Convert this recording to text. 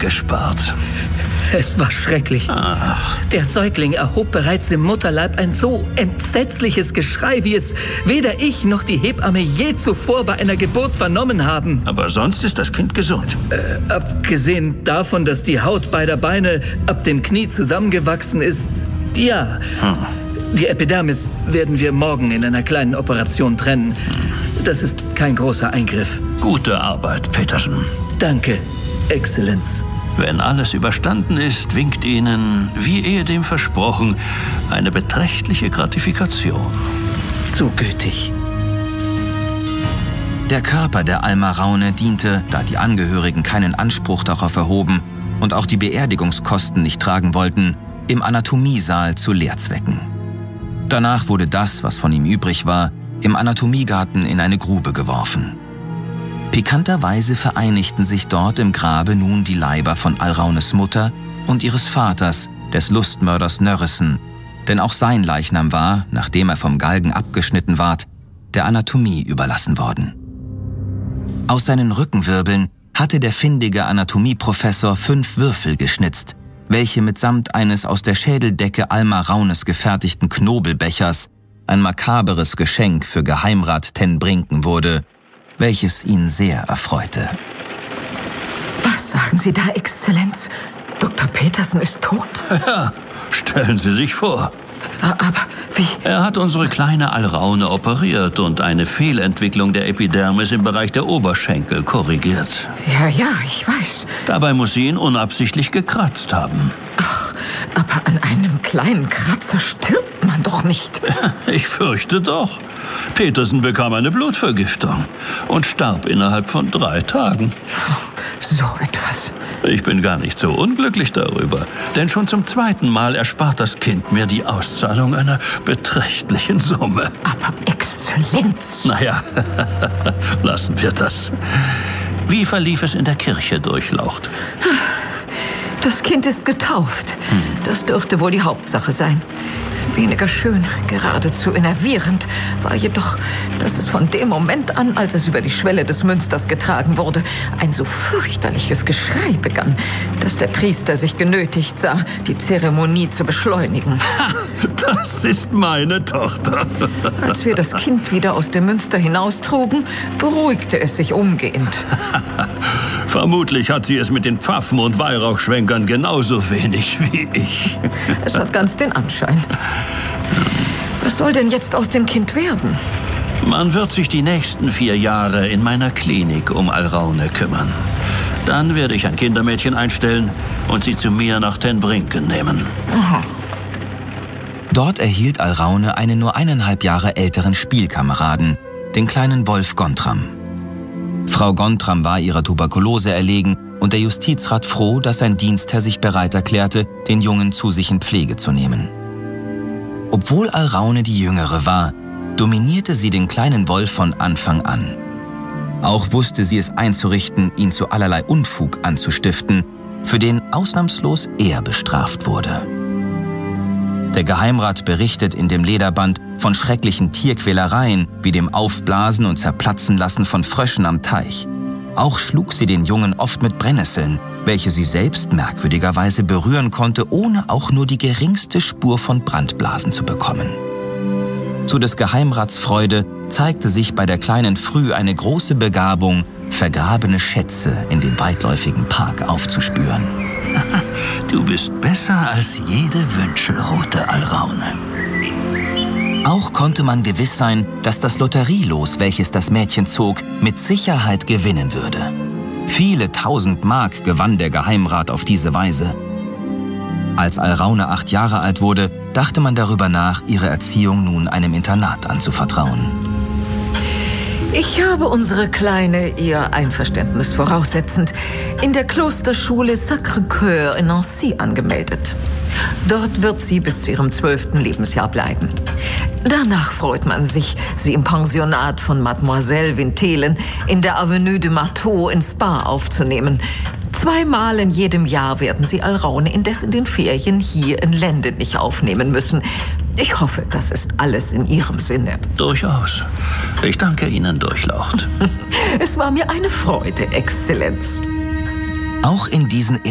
gespart. Es war schrecklich. Ach. Der Säugling erhob bereits im Mutterleib ein so entsetzliches Geschrei, wie es weder ich noch die Hebamme je zuvor bei einer Geburt vernommen haben. Aber sonst ist das Kind gesund. Abgesehen davon, dass die Haut beider Beine ab dem Knie zusammengewachsen ist, ja. Die Epidermis werden wir morgen in einer kleinen Operation trennen. Das ist kein großer Eingriff. Gute Arbeit, Petersen. Danke, Exzellenz. Wenn alles überstanden ist, winkt Ihnen, wie ehedem versprochen, eine beträchtliche Gratifikation. Zu gütig. Der Körper der Alma Raune diente, da die Angehörigen keinen Anspruch darauf erhoben und auch die Beerdigungskosten nicht tragen wollten, im Anatomiesaal zu Lehrzwecken. Danach wurde das, was von ihm übrig war, im Anatomiegarten in eine Grube geworfen. Pikanterweise vereinigten sich dort im Grabe nun die Leiber von Alraunes Mutter und ihres Vaters, des Lustmörders Nörrissen, denn auch sein Leichnam war, nachdem er vom Galgen abgeschnitten ward, der Anatomie überlassen worden. Aus seinen Rückenwirbeln hatte der findige Anatomieprofessor 5 Würfel geschnitzt, welche mitsamt eines aus der Schädeldecke Alma Raunes gefertigten Knobelbechers ein makaberes Geschenk für Geheimrat ten Brinken wurde, welches ihn sehr erfreute. Was sagen Sie da, Exzellenz? Dr. Petersen ist tot? Ja, stellen Sie sich vor. Aber wie? Er hat unsere kleine Alraune operiert und eine Fehlentwicklung der Epidermis im Bereich der Oberschenkel korrigiert. Ja, ich weiß. Dabei muss sie ihn unabsichtlich gekratzt haben. Ach, aber an einem kleinen Kratzer stirbt man doch nicht. Ich fürchte doch. Petersen bekam eine Blutvergiftung und starb innerhalb von 3 Tagen. So etwas. Ich bin gar nicht so unglücklich darüber, denn schon zum 2. Mal erspart das Kind mir die Auszahlung einer beträchtlichen Summe. Aber Exzellenz! Naja, lassen wir das. Wie verlief es in der Kirche, Durchlaucht? Das Kind ist getauft. Das dürfte wohl die Hauptsache sein. Weniger schön, geradezu enervierend, war jedoch, dass es von dem Moment an, als es über die Schwelle des Münsters getragen wurde, ein so fürchterliches Geschrei begann, dass der Priester sich genötigt sah, die Zeremonie zu beschleunigen. Das ist meine Tochter. Als wir das Kind wieder aus dem Münster hinaustrugen, beruhigte es sich umgehend. Vermutlich hat sie es mit den Pfaffen und Weihrauchschwenkern genauso wenig wie ich. Es hat ganz den Anschein. Was soll denn jetzt aus dem Kind werden? Man wird sich die nächsten 4 Jahre in meiner Klinik um Alraune kümmern. Dann werde ich ein Kindermädchen einstellen und sie zu mir nach ten Brinken nehmen. Aha. Dort erhielt Alraune einen nur 1,5 Jahre älteren Spielkameraden, den kleinen Wolf Gontram. Frau Gontram war ihrer Tuberkulose erlegen und der Justizrat froh, dass sein Dienstherr sich bereit erklärte, den Jungen zu sich in Pflege zu nehmen. Obwohl Alraune die Jüngere war, dominierte sie den kleinen Wolf von Anfang an. Auch wusste sie es einzurichten, ihn zu allerlei Unfug anzustiften, für den ausnahmslos er bestraft wurde. Der Geheimrat berichtet in dem Lederband von schrecklichen Tierquälereien, wie dem Aufblasen und Zerplatzenlassen von Fröschen am Teich. Auch schlug sie den Jungen oft mit Brennnesseln, welche sie selbst merkwürdigerweise berühren konnte, ohne auch nur die geringste Spur von Brandblasen zu bekommen. Zu des Geheimrats Freude zeigte sich bei der kleinen früh eine große Begabung, vergrabene Schätze in dem weitläufigen Park aufzuspüren. Du bist besser als jede Wünschelrute, Alraune. Auch konnte man gewiss sein, dass das Lotterielos, welches das Mädchen zog, mit Sicherheit gewinnen würde. Viele 1000 Mark gewann der Geheimrat auf diese Weise. Als Alraune 8 Jahre alt wurde, dachte man darüber nach, ihre Erziehung nun einem Internat anzuvertrauen. Ich habe unsere Kleine, ihr Einverständnis voraussetzend, in der Klosterschule Sacré-Cœur in Nancy angemeldet. Dort wird sie bis zu ihrem 12. Lebensjahr bleiben. Danach freut man sich, sie im Pensionat von Mademoiselle Vintelen in der Avenue de Marteau in Spa aufzunehmen. 2-mal in jedem Jahr werden sie Alraune indes in den Ferien hier in Lendenich aufnehmen müssen. Ich hoffe, das ist alles in Ihrem Sinne. Durchaus. Ich danke Ihnen, Durchlaucht. Es war mir eine Freude, Exzellenz. Auch in diesen